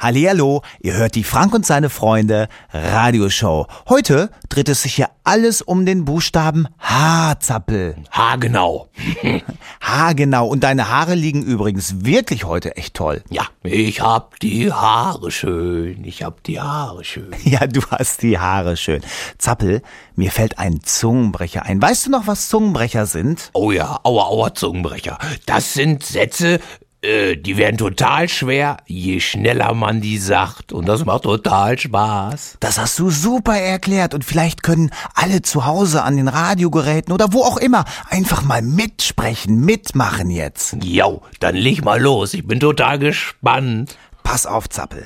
Hallihallo, ihr hört die Frank und seine Freunde Radioshow. Heute dreht es sich hier alles um den Buchstaben H, Zappel. Haargenau. Haargenau. Und deine Haare liegen übrigens wirklich heute echt toll. Ja, ich hab die Haare schön. Ja, du hast die Haare schön. Zappel, mir fällt ein Zungenbrecher ein. Weißt du noch, was Zungenbrecher sind? Oh ja, aua, Zungenbrecher. Das sind Sätze, die werden total schwer, je schneller man die sagt. Und das macht total Spaß. Das hast du super erklärt und vielleicht können alle zu Hause an den Radiogeräten oder wo auch immer einfach mal mitsprechen, mitmachen jetzt. Jo, dann leg mal los. Ich bin total gespannt. Pass auf, Zappel.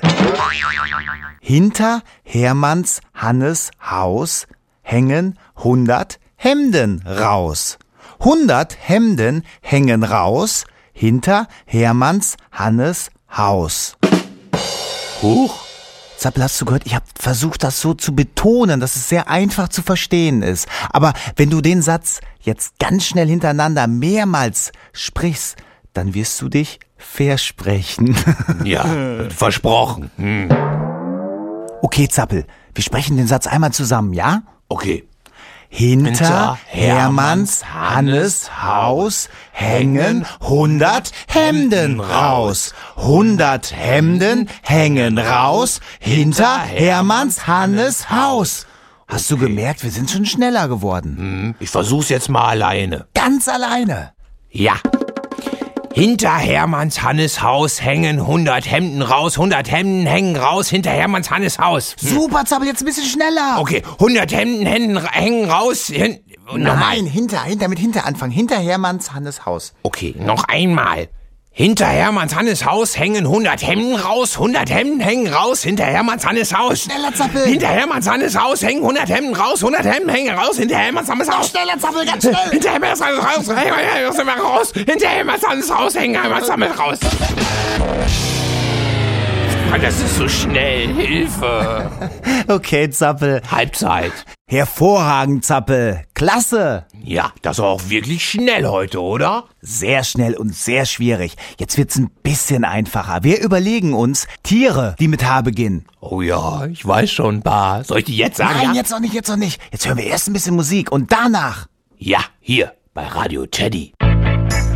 Hinter Hermanns Hannes Haus hängen 100 Hemden raus. 100 Hemden hängen raus hinter Hermanns Hannes Haus. Huch. Zappel, hast du gehört? Ich habe versucht, das so zu betonen, dass es sehr einfach zu verstehen ist. Aber wenn du den Satz jetzt ganz schnell hintereinander mehrmals sprichst, dann wirst du dich versprechen. Ja, versprochen. Okay, Zappel, wir sprechen den Satz einmal zusammen, ja? Okay. Hinter Hermanns Hannes Haus hängen 100 Hemden raus. 100 Hemden hängen raus hinter Hermanns Hannes Haus. Hast du gemerkt, wir sind schon schneller geworden. Ich versuch's jetzt mal alleine. Ganz alleine. Ja. Hinter Hermanns Hannes Haus hängen 100 Hemden raus. 100 Hemden hängen raus hinter Hermanns Hannes Haus. Super, Zappel, jetzt ein bisschen schneller. Okay, 100 Hemden hängen raus. Nein, mit hinter anfangen. Hinter Hermanns Hannes Haus. Okay, noch einmal. Hinter Hermanns Hannes Haus hängen 100 Hemden raus. 100 Hemden hängen raus hinter Hermanns Hannes Haus. Schneller, Zappel. Hinter Hermanns Hannes Haus hängen 100 Hemden raus. 100 Hemden hängen raus hinter Hermanns Hannes Haus. Schneller, Zappel, ganz schnell. Hinter Hermanns Hannes Haus hängen raus. Hinter Hermanns Hannes Haus hängen Hermanns Hannes raus. Das ist so schnell. Hilfe. Okay, Zappel. Halbzeit. Hervorragend, Zappel. Klasse. Ja, das war auch wirklich schnell heute, oder? Sehr schnell und sehr schwierig. Jetzt wird's ein bisschen einfacher. Wir überlegen uns Tiere, die mit H beginnen. Oh ja, ich weiß schon ein paar. Soll ich die jetzt sagen? Nein, ja? jetzt noch nicht. Jetzt hören wir erst ein bisschen Musik und danach. Ja, hier bei Radio Teddy.